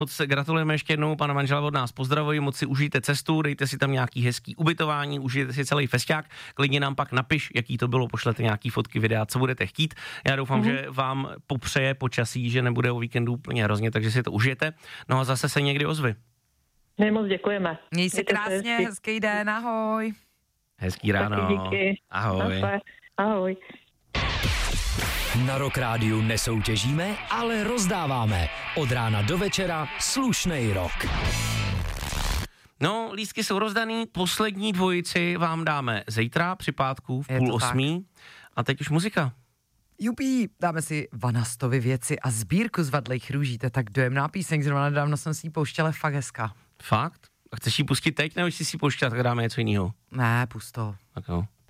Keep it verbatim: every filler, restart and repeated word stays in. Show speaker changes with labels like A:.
A: Moc se gratulujeme ještě jednou, pana manžela od nás pozdravuji, moc si užijte cestu, dejte si tam nějaký hezký ubytování, užijte si celý festiák, klidně nám pak napiš, jaký to bylo, pošlete nějaký fotky, videa, co budete chtít. Já doufám, mm-hmm. že vám popřeje počasí, že nebude o víkendu úplně hrozně, takže si to užijete. No a zase se někdy ozvi.
B: My moc děkujeme.
C: Měj se krásně, hezky. Hezký den, ahoj.
A: Hezký ráno.
B: Taky díky.
A: Ahoj.
B: Ahoj.
D: Na Rock Rádiu nesoutěžíme, ale rozdáváme. Od rána do večera slušnej rock.
A: No, lístky jsou rozdaný, poslední dvojici vám dáme zítra při pátku v půl osmí. A teď už muzika.
C: Jupí, dáme si Vanastovy věci a sbírku z vadlejch růží, to je tak dojemná píseň, zrovna nedávno jsem si ji pouštěla, fakt hezká.
A: Fakt? A chceš ji pustit teď, nebo si si pouštět, tak dáme něco jiného?
C: Ne, pust to.
A: Tak jo.